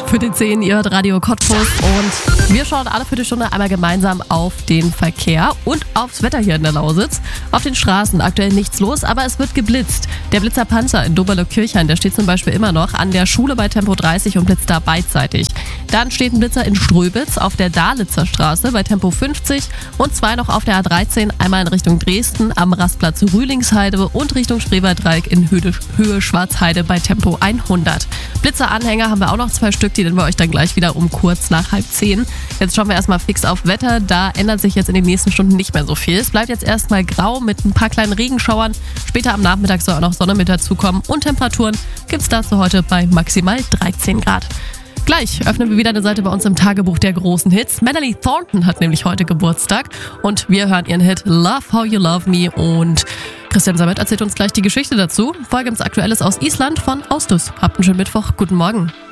für den 10. Ihr hört Radio Cottbus und wir schauen alle Viertelstunde einmal gemeinsam auf den Verkehr und aufs Wetter hier in der Lausitz. Auf den Straßen aktuell nichts los, aber es wird geblitzt. Der Blitzerpanzer in Doberle-Kirchhain, der steht zum Beispiel immer noch an der Schule bei Tempo 30 und blitzt da beidseitig. Dann steht ein Blitzer in Ströbitz auf der Dalitzer Straße bei Tempo 50 und zwei noch auf der A13, einmal in Richtung Dresden am Rastplatz Rühlingsheide und Richtung Spreewaldreieck in Höhe Schwarzheide bei Tempo 100. Blitzeranhänger haben wir auch noch 2 Stück, die nennen wir euch dann gleich wieder um kurz nach 9:30. Jetzt schauen wir erstmal fix auf Wetter. Da ändert sich jetzt in den nächsten Stunden nicht mehr so viel. Es bleibt jetzt erstmal grau mit ein paar kleinen Regenschauern. Später am Nachmittag soll auch noch Sonne mit dazukommen und Temperaturen gibt es dazu heute bei maximal 13 Grad. Gleich öffnen wir wieder eine Seite bei uns im Tagebuch der großen Hits. Melanie Thornton hat nämlich heute Geburtstag und wir hören ihren Hit Love How You Love Me und Christian Sammet erzählt uns gleich die Geschichte dazu. Vorher gibt's Aktuelles aus Island von Austus. Habt einen schönen Mittwoch. Guten Morgen.